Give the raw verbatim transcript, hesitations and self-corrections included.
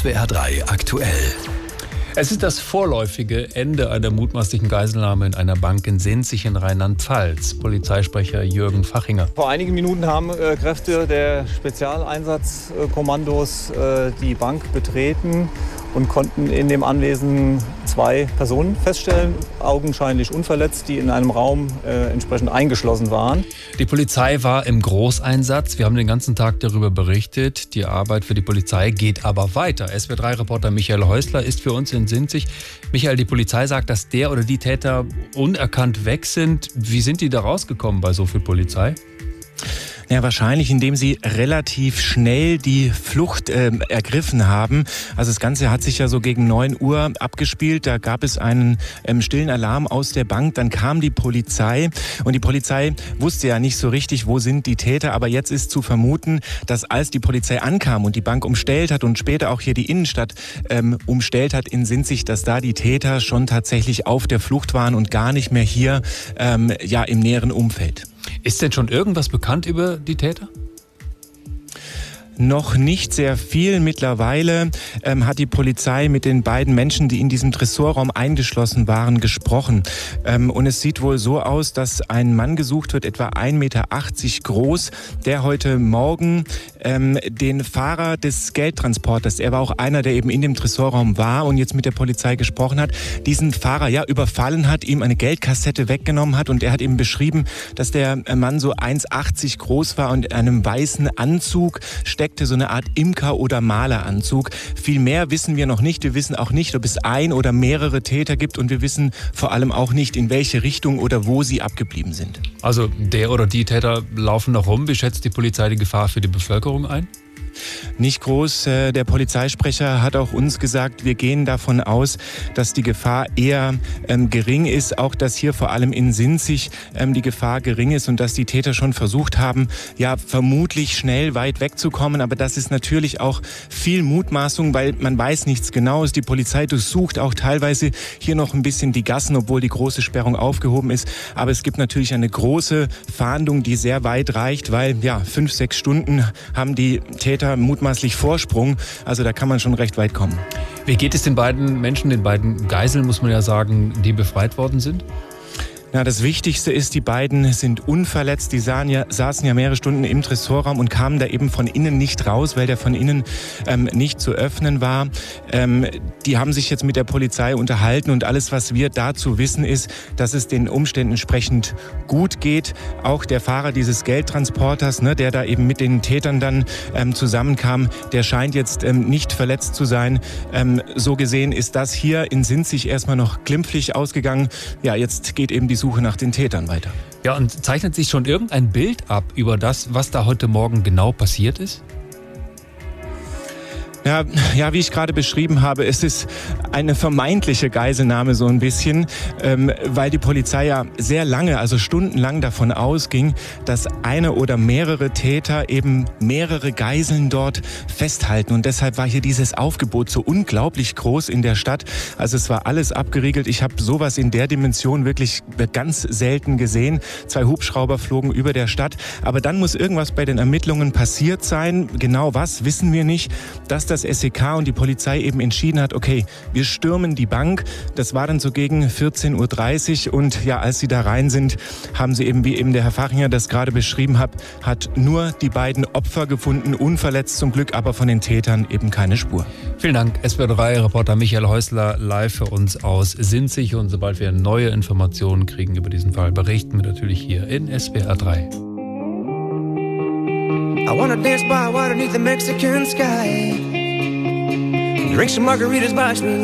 S W R drei aktuell. Es ist das vorläufige Ende einer mutmaßlichen Geiselnahme in einer Bank in Sinzig in Rheinland-Pfalz. Polizeisprecher Jürgen Fachinger. Vor einigen Minuten haben äh, Kräfte der Spezialeinsatzkommandos äh, die Bank betreten und konnten in dem Anwesen zwei Personen feststellen, augenscheinlich unverletzt, die in einem Raum äh, entsprechend eingeschlossen waren. Die Polizei war im Großeinsatz. Wir haben den ganzen Tag darüber berichtet. Die Arbeit für die Polizei geht aber weiter. S W R drei Reporter Michael Häusler ist für uns in Sinzig. Michael, die Polizei sagt, dass der oder die Täter unerkannt weg sind. Wie sind die da rausgekommen bei so viel Polizei? Ja, wahrscheinlich, indem sie relativ schnell die Flucht äh, ergriffen haben. Also das Ganze hat sich ja so gegen neun Uhr abgespielt. Da gab es einen ähm, stillen Alarm aus der Bank. Dann kam die Polizei und die Polizei wusste ja nicht so richtig, wo sind die Täter. Aber jetzt ist zu vermuten, dass als die Polizei ankam und die Bank umstellt hat und später auch hier die Innenstadt ähm, umstellt hat in Sinzig, dass da die Täter schon tatsächlich auf der Flucht waren und gar nicht mehr hier ähm, ja, im näheren Umfeld. Ist denn schon irgendwas bekannt über die Täter? Noch nicht sehr viel. Mittlerweile ähm, hat die Polizei mit den beiden Menschen, die in diesem Tresorraum eingeschlossen waren, gesprochen. Ähm, und es sieht wohl so aus, dass ein Mann gesucht wird, etwa ein Meter achtzig groß, der heute Morgen ähm, den Fahrer des Geldtransporters, er war auch einer, der eben in dem Tresorraum war und jetzt mit der Polizei gesprochen hat, diesen Fahrer ja überfallen hat, ihm eine Geldkassette weggenommen hat und er hat eben beschrieben, dass der Mann so eins achtzig groß war und in einem weißen Anzug steckte, so eine Art Imker- oder Maleranzug. Viel mehr wissen wir noch nicht. Wir wissen auch nicht, ob es ein oder mehrere Täter gibt und wir wissen vor allem auch nicht, in welche Richtung oder wo sie abgeblieben sind. Also der oder die Täter laufen noch rum. Wie schätzt die Polizei die Gefahr für die Bevölkerung ein? Nicht groß. Der Polizeisprecher hat auch uns gesagt, wir gehen davon aus, dass die Gefahr eher ähm, gering ist. Auch, dass hier vor allem in Sinzig ähm, die Gefahr gering ist und dass die Täter schon versucht haben, ja, vermutlich schnell weit wegzukommen. Aber das ist natürlich auch viel Mutmaßung, weil man weiß nichts Genaues. Die Polizei durchsucht auch teilweise hier noch ein bisschen die Gassen, obwohl die große Sperrung aufgehoben ist. Aber es gibt natürlich eine große Fahndung, die sehr weit reicht, weil ja, fünf, sechs Stunden haben die Täter mutmaßlich Vorsprung. Also da kann man schon recht weit kommen. Wie geht es den beiden Menschen, den beiden Geiseln, muss man ja sagen, die befreit worden sind? Na, das Wichtigste ist, die beiden sind unverletzt. Die sahen ja, saßen ja mehrere Stunden im Tresorraum und kamen da eben von innen nicht raus, weil der von innen ähm, nicht zu öffnen war. Ähm, die haben sich jetzt mit der Polizei unterhalten und alles, was wir dazu wissen, ist, dass es den Umständen entsprechend gut geht. Auch der Fahrer dieses Geldtransporters, ne, der da eben mit den Tätern dann ähm, zusammenkam, der scheint jetzt ähm, nicht verletzt zu sein. Ähm, so gesehen ist das hier in Sinzig erstmal noch glimpflich ausgegangen. Ja, jetzt geht eben die Suche nach den Tätern weiter. Ja, und zeichnet sich schon irgendein Bild ab über das, was da heute Morgen genau passiert ist? Ja, ja, wie ich gerade beschrieben habe, es ist eine vermeintliche Geiselnahme so ein bisschen, ähm, weil die Polizei ja sehr lange, also stundenlang davon ausging, dass eine oder mehrere Täter eben mehrere Geiseln dort festhalten. Und deshalb war hier dieses Aufgebot so unglaublich groß in der Stadt. Also es war alles abgeriegelt. Ich habe sowas in der Dimension wirklich ganz selten gesehen. Zwei Hubschrauber flogen über der Stadt. Aber dann muss irgendwas bei den Ermittlungen passiert sein. Genau was, wissen wir nicht. Dass das S E K und die Polizei eben entschieden hat, okay, wir stürmen die Bank. Das war dann so gegen vierzehn Uhr dreißig und ja, als sie da rein sind, haben sie eben, wie eben der Herr Fachinger das gerade beschrieben hat, hat nur die beiden Opfer gefunden, unverletzt zum Glück, aber von den Tätern eben keine Spur. Vielen Dank, S W R drei Reporter Michael Häusler live für uns aus Sinzig und sobald wir neue Informationen kriegen über diesen Fall, berichten wir natürlich hier in S W R drei. I wanna dance by water beneath the Mexican sky. Drink some margaritas by me.